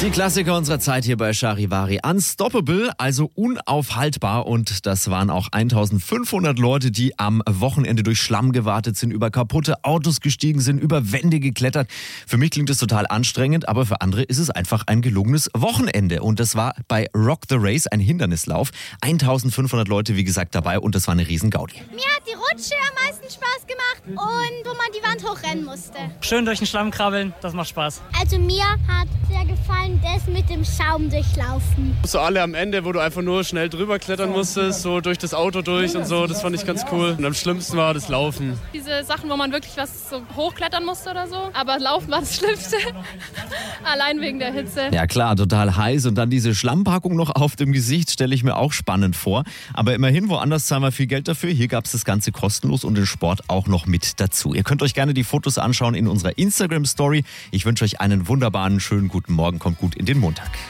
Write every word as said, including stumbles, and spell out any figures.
Die Klassiker unserer Zeit hier bei Charivari. Unstoppable, also unaufhaltbar. Und das waren auch eintausendfünfhundert Leute, die am Wochenende durch Schlamm gewartet sind, über kaputte Autos gestiegen sind, über Wände geklettert. Für mich klingt das total anstrengend, aber für andere ist es einfach ein gelungenes Wochenende. Und das war bei Rock the Race, ein Hindernislauf. eintausendfünfhundert Leute, wie gesagt, dabei und das war eine riesen Gaudi. Mir hat die Rutsche am meisten Spaß gemacht und wo man die Wand hochrennen musste. Schön durch den Schlamm krabbeln, das macht Spaß. Also mir hat sehr gefallen, das mit dem Schaum durchlaufen. So alle am Ende, wo du einfach nur schnell drüber klettern musstest, so durch das Auto durch und so, das fand ich ganz cool. Und am schlimmsten war das Laufen. Diese Sachen, wo man wirklich was so hochklettern musste oder so, aber Laufen war das Schlimmste. Allein wegen der Hitze. Ja klar, total heiß und dann diese Schlammpackung noch auf dem Gesicht, stelle ich mir auch spannend vor. Aber immerhin, woanders zahlen wir viel Geld dafür. Hier gab es das Ganze kostenlos und den Sport auch noch mit dazu. Ihr könnt euch gerne die Fotos anschauen in unserer Instagram-Story. Ich wünsche euch einen wunderbaren, schönen guten Morgen. Kommt gut in den Montag.